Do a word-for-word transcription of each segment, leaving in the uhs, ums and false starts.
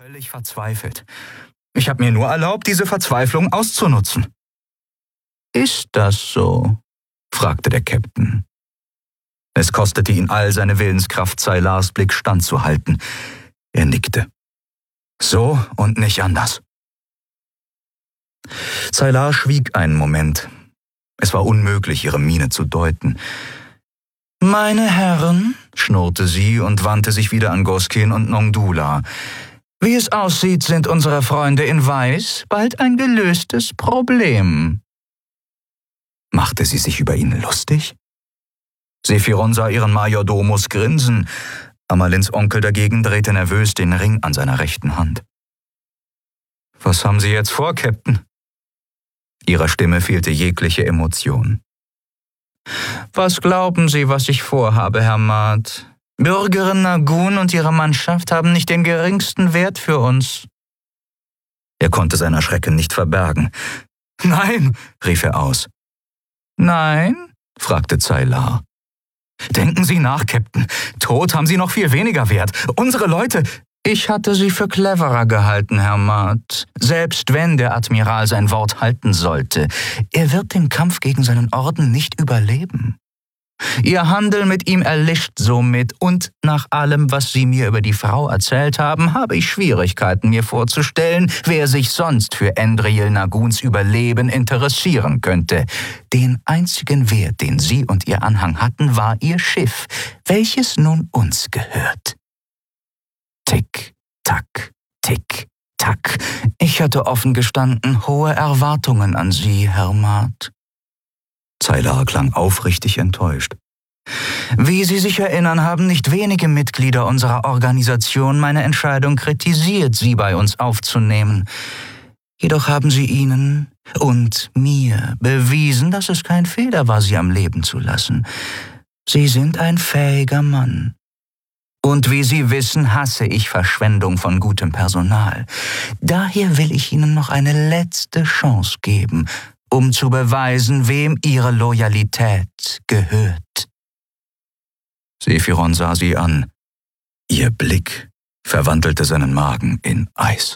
völlig verzweifelt. Ich habe mir nur erlaubt, diese Verzweiflung auszunutzen. »Ist das so?« fragte der Käpt'n. Es kostete ihn all seine Willenskraft, Sailars Blick standzuhalten. Er nickte. »So und nicht anders.« Sailar schwieg einen Moment. Es war unmöglich, ihre Miene zu deuten. »Meine Herren«, schnurrte sie und wandte sich wieder an Goskin und Nongdula. »Wie es aussieht, sind unsere Freunde in Weiß bald ein gelöstes Problem.« Machte sie sich über ihn lustig? Sephiron sah ihren Majordomus grinsen. Amalins Onkel dagegen drehte nervös den Ring an seiner rechten Hand. »Was haben Sie jetzt vor, Käpt'n?« Ihrer Stimme fehlte jegliche Emotion. »Was glauben Sie, was ich vorhabe, Herr Maat? Bürgerin Nagun und ihre Mannschaft haben nicht den geringsten Wert für uns.« Er konnte sein Erschrecken nicht verbergen. »Nein«, rief er aus. »Nein?« fragte Sailar. »Denken Sie nach, Käpt'n. Tot haben Sie noch viel weniger Wert. Unsere Leute...« »Ich hatte Sie für cleverer gehalten, Herr Maat. Selbst wenn der Admiral sein Wort halten sollte, er wird den Kampf gegen seinen Orden nicht überleben. Ihr Handel mit ihm erlischt somit, und nach allem, was Sie mir über die Frau erzählt haben, habe ich Schwierigkeiten, mir vorzustellen, wer sich sonst für Endril Naguns Überleben interessieren könnte. Den einzigen Wert, den Sie und Ihr Anhang hatten, war Ihr Schiff, welches nun uns gehört. Tick, tack, tick, tack. Ich hatte offen gestanden hohe Erwartungen an Sie, Herr Maat.« Sailar klang aufrichtig enttäuscht. »Wie Sie sich erinnern, haben nicht wenige Mitglieder unserer Organisation meine Entscheidung kritisiert, Sie bei uns aufzunehmen. Jedoch haben Sie ihnen und mir bewiesen, dass es kein Fehler war, Sie am Leben zu lassen. Sie sind ein fähiger Mann. Und wie Sie wissen, hasse ich Verschwendung von gutem Personal. Daher will ich Ihnen noch eine letzte Chance geben, um zu beweisen, wem Ihre Loyalität gehört.« Sephiron sah sie an. Ihr Blick verwandelte seinen Magen in Eis.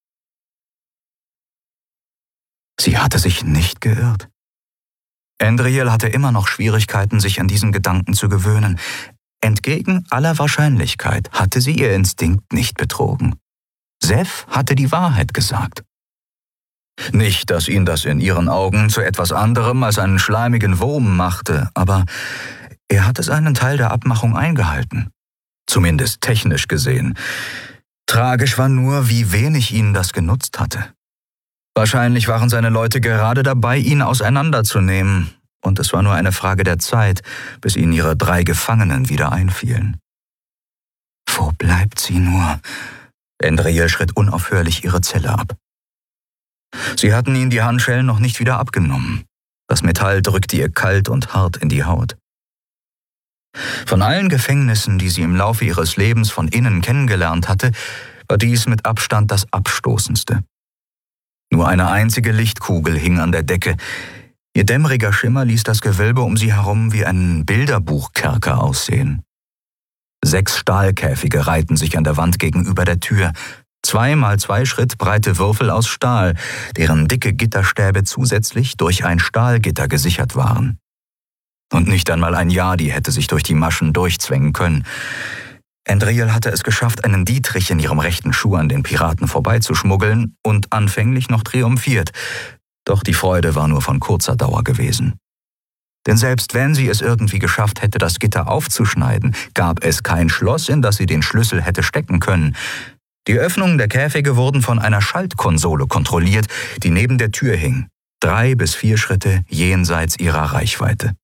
Sie hatte sich nicht geirrt. Endril hatte immer noch Schwierigkeiten, sich an diesen Gedanken zu gewöhnen. Entgegen aller Wahrscheinlichkeit hatte sie ihr Instinkt nicht betrogen. Seth hatte die Wahrheit gesagt. Nicht, dass ihn das in ihren Augen zu etwas anderem als einen schleimigen Wurm machte, aber er hatte seinen Teil der Abmachung eingehalten. Zumindest technisch gesehen. Tragisch war nur, wie wenig ihn das genutzt hatte. Wahrscheinlich waren seine Leute gerade dabei, ihn auseinanderzunehmen, und es war nur eine Frage der Zeit, bis ihnen ihre drei Gefangenen wieder einfielen. Wo bleibt sie nur? Endril schritt unaufhörlich ihre Zelle ab. Sie hatten ihnen die Handschellen noch nicht wieder abgenommen. Das Metall drückte ihr kalt und hart in die Haut. Von allen Gefängnissen, die sie im Laufe ihres Lebens von innen kennengelernt hatte, war dies mit Abstand das abstoßendste. Nur eine einzige Lichtkugel hing an der Decke. Ihr dämmeriger Schimmer ließ das Gewölbe um sie herum wie ein Bilderbuchkerker aussehen. Sechs Stahlkäfige reihten sich an der Wand gegenüber der Tür. Zwei mal zwei Schritt breite Würfel aus Stahl, deren dicke Gitterstäbe zusätzlich durch ein Stahlgitter gesichert waren. Und nicht einmal ein Yadi hätte sich durch die Maschen durchzwängen können. Endril hatte es geschafft, einen Dietrich in ihrem rechten Schuh an den Piraten vorbeizuschmuggeln und anfänglich noch triumphiert. Doch die Freude war nur von kurzer Dauer gewesen. Denn selbst wenn sie es irgendwie geschafft hätte, das Gitter aufzuschneiden, gab es kein Schloss, in das sie den Schlüssel hätte stecken können. Die Öffnungen der Käfige wurden von einer Schaltkonsole kontrolliert, die neben der Tür hing, drei bis vier Schritte jenseits ihrer Reichweite.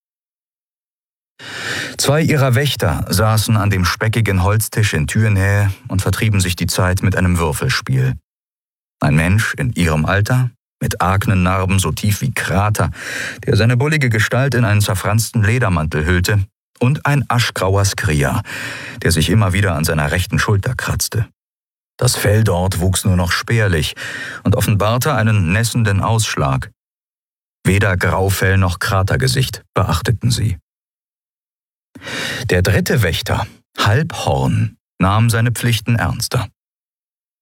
Zwei ihrer Wächter saßen an dem speckigen Holztisch in Türnähe und vertrieben sich die Zeit mit einem Würfelspiel. Ein Mensch in ihrem Alter, mit Aknennarben so tief wie Krater, der seine bullige Gestalt in einen zerfransten Ledermantel hüllte, und ein aschgrauer Skria, der sich immer wieder an seiner rechten Schulter kratzte. Das Fell dort wuchs nur noch spärlich und offenbarte einen nässenden Ausschlag. Weder Graufell noch Kratergesicht beachteten sie. Der dritte Wächter, Halbhorn, nahm seine Pflichten ernster.